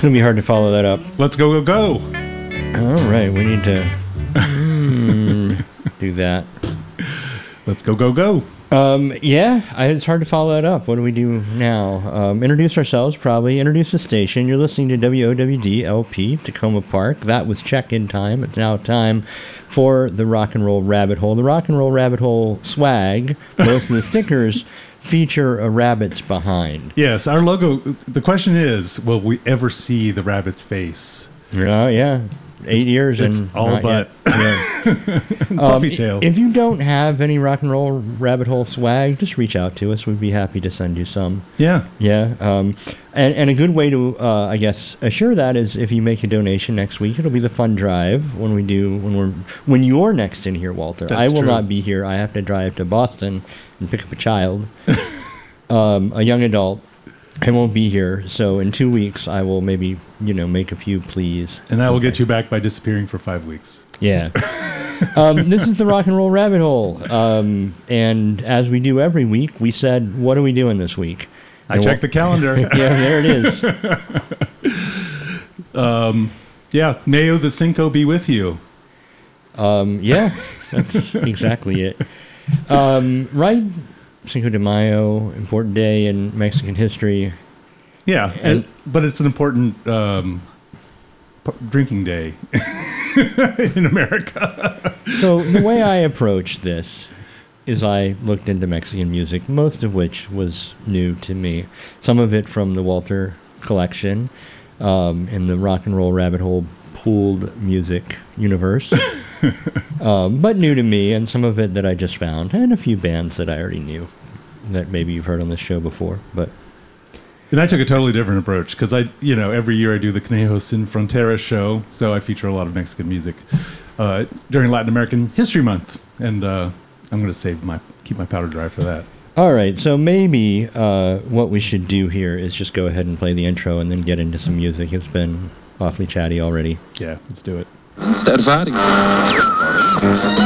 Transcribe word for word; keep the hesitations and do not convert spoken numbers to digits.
going to be hard to follow that up. Let's go, go, go. All right, we need to mm, do that. Let's go, go, go. Um, yeah, I, it's hard to follow that up. What do we do now? Um, introduce ourselves, probably. Introduce the station. You're listening to W O W D L P, Tacoma Park. That was check-in time. It's now time for the Rock and Roll Rabbit Hole. The Rock and Roll Rabbit Hole swag, most of the stickers feature a rabbit's behind. Yes, our logo, the question is, will we ever see the rabbit's face? Oh, yeah. Eight it's, years it's and all but yeah. Puffy um, tail. If you don't have any Rock and Roll Rabbit Hole swag, just reach out to us. We'd be happy to send you some. Yeah. Yeah. Um, and, and a good way to, uh, I guess, assure that is if you make a donation next week. It'll be the fun drive when we do, when we're, when you're next in here, Walter. That's I will true. not be here. I have to drive to Boston and pick up a child, um, a young adult. I won't be here, so in two weeks I will maybe, you know, make a few pleas. And I will get you back by disappearing for five weeks. Yeah. um, this is the Rock and Roll Rabbit Hole. Um, and as we do every week, we said, what are we doing this week? I and checked we'll, the calendar. Yeah, there it is. um, yeah, Mayo the Cinco be with you. Um, yeah, that's exactly it. Um, right? Cinco de Mayo, important day in Mexican history. Yeah, and, and but it's an important um, p- drinking day in America. So the way I approached this is I looked into Mexican music, most of which was new to me. Some of it from the Walter collection um, in the Rock and Roll Rabbit Hole pooled music universe. um, but new to me, and some of it that I just found, and a few bands that I already knew that maybe you've heard on this show before. But and I took a totally different approach because I, you know, every year I do the Conejo Sin Frontera show, so I feature a lot of Mexican music uh, during Latin American History Month, and uh, I'm going to save my keep my powder dry for that. All right, so maybe uh, what we should do here is just go ahead and play the intro and then get into some music. It's been awfully chatty already. Yeah, let's do it.